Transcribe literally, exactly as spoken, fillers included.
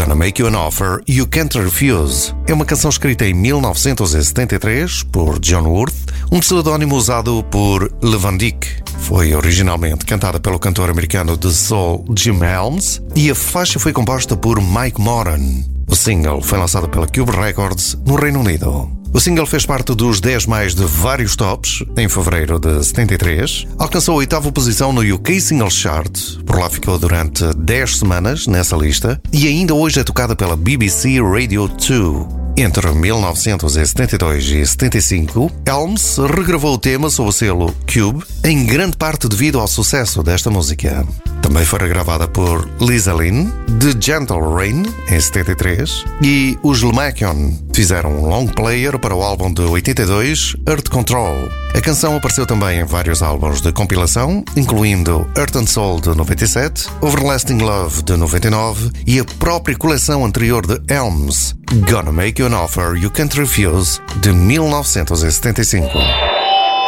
Gonna Make You an Offer You Can't Refuse é uma canção escrita em mil novecentos e setenta e três por John Worth, um pseudónimo usado por Le Van Dyke. Foi originalmente cantada pelo cantor americano de soul Jim Helms e a faixa foi composta por Mike Moran. O single foi lançado pela Cube Records no Reino Unido. O single fez parte dos dez mais de vários tops em fevereiro de setenta e três, alcançou a oitava posição no U K Singles Chart, por lá ficou durante dez semanas nessa lista e ainda hoje é tocada pela B B C Radio dois. Entre mil novecentos e setenta e dois e setenta e cinco, Helms regravou o tema sob o selo Cube, em grande parte devido ao sucesso desta música. Também foi regravada por Lisa Lynn, The Gentle Rain, em setenta e três, e os Lemakion fizeram um long player para o álbum de oitenta e dois, Earth Control. A canção apareceu também em vários álbuns de compilação, incluindo Earth and Soul de noventa e sete, Everlasting Love de noventa e nove e a própria coleção anterior de Helms, Gonna Make You an Offer You Can't Refuse, de mil novecentos e setenta e cinco.